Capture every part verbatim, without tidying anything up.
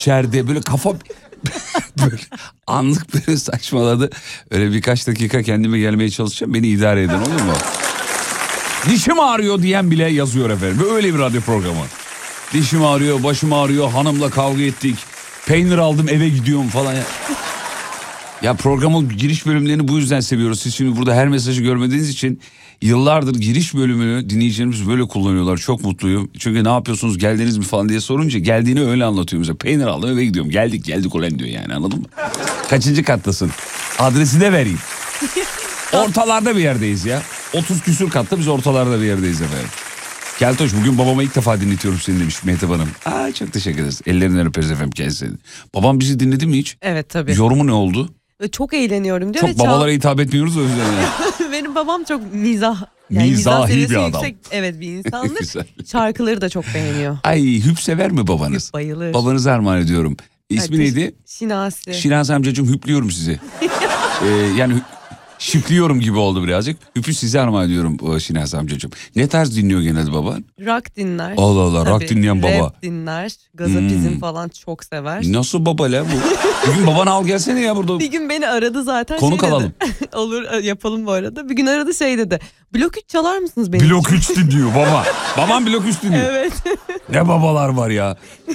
içeride böyle kafa böyle anlık böyle saçmaladı. Öyle birkaç dakika kendime gelmeye çalışacağım. Beni idare edin, olur mu? Dişim ağrıyor diyen bile yazıyor efendim. Böyle bir radyo programı. Dişim ağrıyor, başım ağrıyor, hanımla kavga ettik. Peynir aldım, eve gidiyorum falan. Ya, ya programın giriş bölümlerini bu yüzden seviyoruz. Siz şimdi burada her mesajı görmediğiniz için yıllardır giriş bölümünü dinleyicilerimiz böyle kullanıyorlar. Çok mutluyum. Çünkü ne yapıyorsunuz, geldiniz mi falan diye sorunca geldiğini öyle anlatıyor bize. Peynir aldım, eve gidiyorum. Geldik geldik ulan diyor yani, anladın mı? Kaçıncı kattasın? Adresi de vereyim. Ortalarda bir yerdeyiz ya. otuz küsür katta, biz ortalarda bir yerdeyiz efendim. Keltoş, bugün babama ilk defa dinletiyorum seni demiş Mehtap Hanım. Aa, çok teşekkür ederiz. Ellerinden öperiz efendim kendisini. Babam bizi dinledi mi hiç? Evet tabii. Yorumu ne oldu? Çok eğleniyorum diyor. Çok babalara çal... hitap etmiyoruz o yüzden yani. Benim babam çok mizah. Yani Mizahi mizah bir adam. Yüksek, evet, bir insandır. Şarkıları da çok beğeniyor. Ay, hüp sever mi babanız? Hüp bayılır. Babanızı armağan ediyorum. İsmi evet, neydi? Şinasi. Şinasi amcacığım, hüplüyorum sizi. ee, yani şipliyorum gibi oldu birazcık. Hüpü size armağan ediyorum Şinasi amcacığım. Ne tarz dinliyor genelde baban? Rock dinler. Allah Allah, rock dinleyen baba. Rap dinler. Gazapizm hmm. falan çok sever. Nasıl baba la bu? Bir gün babanı al gelsene ya burada. Bir gün beni aradı zaten. Konuk şey alalım. Olur, yapalım bu arada. Bir gün aradı, şey dedi. Blok üç çalar mısınız benim Blok üç dinliyor baba. Babam Blok üç dinliyor. Evet. Ne babalar var ya.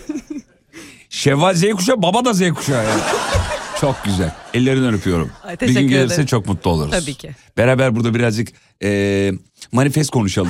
Şevval Z kuşağı, baba da Z kuşağı ya. Çok güzel. Ellerinden öpüyorum. Ay, bir gün gelirse ederim. Çok mutlu oluruz. Tabii ki. Beraber burada birazcık e, manifest konuşalım.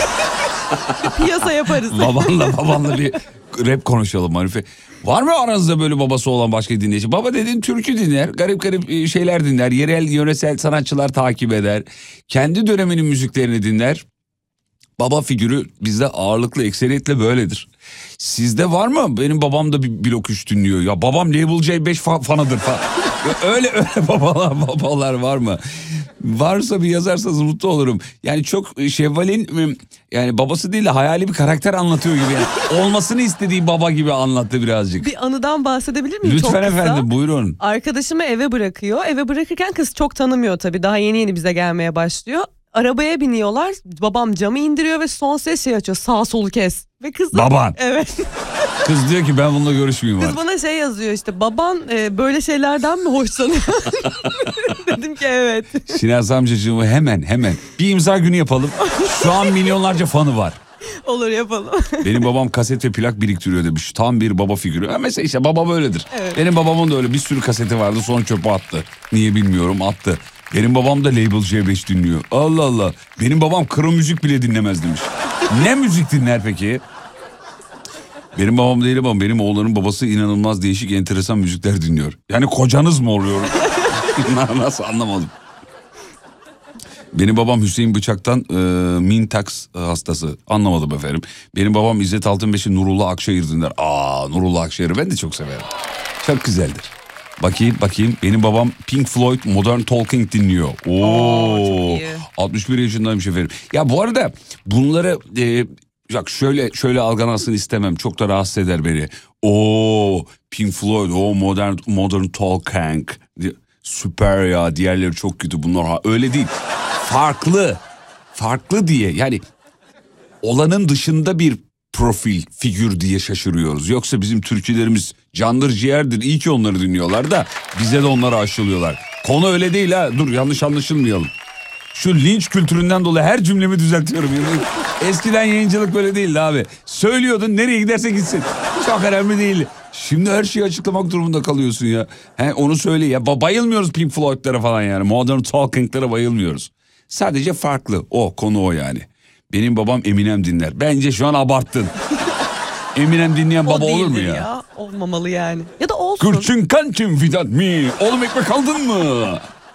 Piyasa yaparız. babanla babanla bir rap konuşalım, manifest. Var mı aranızda böyle babası olan başka dinleyici? Baba dediğin türkü dinler, garip garip şeyler dinler, yerel yöresel sanatçılar takip eder. Kendi döneminin müziklerini dinler. Baba figürü bizde ağırlıklı, ekseriyetle böyledir. Sizde var mı? Benim babam da bir Blok üç dinliyor. Ya babam Label C beş fa- fanıdır falan. öyle öyle babalar babalar var mı? Varsa bir yazarsanız mutlu olurum. Yani çok Şevval'in yani babası değil de hayali bir karakter anlatıyor gibi. Yani. Olmasını istediği baba gibi anlattı birazcık. Bir anıdan bahsedebilir miyim? Lütfen çok kısa. Efendim, buyurun. Arkadaşımı eve bırakıyor. Eve bırakırken kız çok tanımıyor tabii. Daha yeni yeni bize gelmeye başlıyor. Arabaya biniyorlar. Babam camı indiriyor ve son ses şey açıyor. Sağ solu kes. Ve kız da... Baban. Evet. Kız diyor ki ben bununla görüşmeyeyim. Kız bana şey yazıyor işte. Baban e, böyle şeylerden mi hoşlanıyor? Dedim ki evet. Şinasi amcacığımı hemen hemen bir imza günü yapalım. Şu an milyonlarca fanı var. Olur, yapalım. Benim babam kaset ve plak biriktiriyor demiş. Tam bir baba figürü. Ha mesela işte baba böyledir. Evet. Benim babamın da öyle bir sürü kaseti vardı, sonra çöpe attı. Niye bilmiyorum, attı. Benim babam da Label C beş dinliyor. Allah Allah. Benim babam kro müzik bile dinlemez demiş. Ne müzik dinler peki? Benim babam değil ama benim oğlanın babası inanılmaz değişik, enteresan müzikler dinliyor. Yani kocanız mı oluyor? Nasıl, anlamadım. Benim babam Hüseyin Bıçak'tan e, Mintax hastası. Anlamadım efendim. Benim babam İzzet Altınbeş'i, Nurullah Akşehir dinler. Aa, Nurullah Akşehir'i ben de çok severim. Çok güzeldir. Bakayım bakayım. Benim babam Pink Floyd, Modern Talking dinliyor. Oo, Oo, çok iyi. altmış bir yaşındaymış efendim. Ya bu arada bunları e, bak şöyle şöyle algılansın istemem. Çok da rahatsız eder beni. Oo, Pink Floyd, o Modern Modern Talking. Süper ya, diğerleri çok kötü, bunlar ha, öyle değil. Farklı. Farklı diye yani olanın dışında bir profil, figür diye şaşırıyoruz. Yoksa bizim türkülerimiz candır ciğerdir. İyi ki onları dinliyorlar da bize de onları aşılıyorlar. Konu öyle değil ha. Dur, yanlış anlaşılmayalım. Şu linç kültüründen dolayı her cümlemi düzeltiyorum. Eskiden yayıncılık böyle değildi abi. Söylüyordun, nereye giderse gitsin. Çok önemli değil. Şimdi her şeyi açıklamak durumunda kalıyorsun ya. He, onu söyle ya. Bayılmıyoruz Pink Floyd'lara falan yani. Modern Talking'lara bayılmıyoruz. Sadece farklı. O konu o yani. Benim babam Eminem dinler. Bence şu an abarttın. Eminem dinleyen baba olur mu ya? ya? Olmamalı yani. Ya da olsun. Kürçün kançın fidan mi? Oğlum ekmek aldın mı?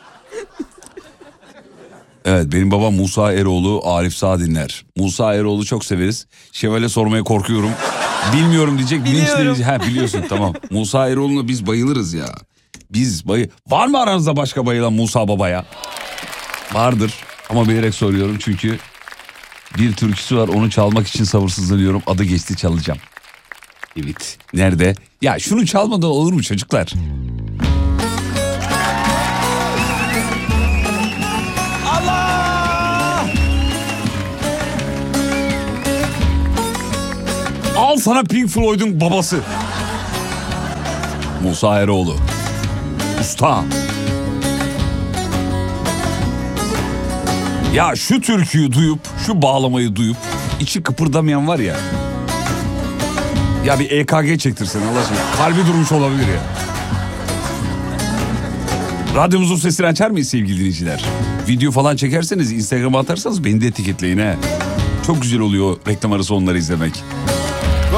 Evet, benim babam Musa Eroğlu, Arif Sağ dinler. Musa Eroğlu çok severiz. Şevval'e sormaya korkuyorum. Bilmiyorum diyecek. Biliyorum. Ha, biliyorsun tamam. Musa Eroğlu'na biz bayılırız ya. Biz bayı... Var mı aranızda başka bayılan Musa Baba'ya? Vardır ama bilerek soruyorum çünkü bir türküsü var, onu çalmak için sabırsızlanıyorum. Adı geçti, çalacağım. Evet. Nerede? Ya şunu çalmadan olur mu çocuklar? Allah! Al sana Pink Floyd'un babası. Musa Eroğlu. Usta. Ya şu türküyü duyup, şu bağlamayı duyup içi kıpırdamayan var ya. Ya bir E K G çektirsen Allah aşkına. Kalbi durmuş olabilir ya. Radyomuzun sesini açar mıyız sevgili dinleyiciler? Video falan çekerseniz Instagram'a atarsanız beni de etiketleyin he. Çok güzel oluyor reklam arası onları izlemek.